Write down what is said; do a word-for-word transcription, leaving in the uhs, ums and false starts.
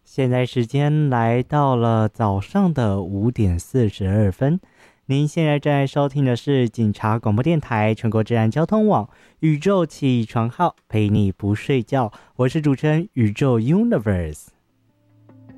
现在时间来到了早上的五点四十二分。您现在正在收听的是警察广播电台全国治安交通网宇宙起床号，陪你不睡觉。我是主持人宇宙 Universe。